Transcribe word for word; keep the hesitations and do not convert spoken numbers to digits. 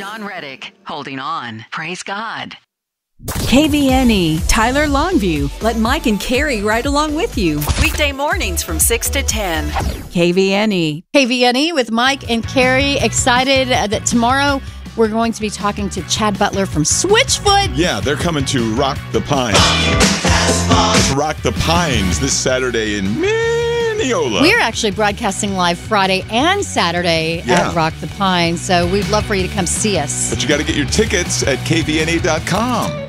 John Reddick, holding on. Praise God. K V N E, Tyler Longview. Let Mike and Carrie ride along with you. Weekday mornings from six to ten. K V N E. K V N E with Mike and Carrie. Excited uh, that tomorrow we're going to be talking to Chad Butler from Switchfoot. Yeah, they're coming to Rock the Pines. It's Rock the Pines this Saturday in Mineola. We're actually broadcasting live Friday and Saturday Yeah. at Rock the Pines, so we'd love for you to come see us. But you got to get your tickets at K V N E dot com.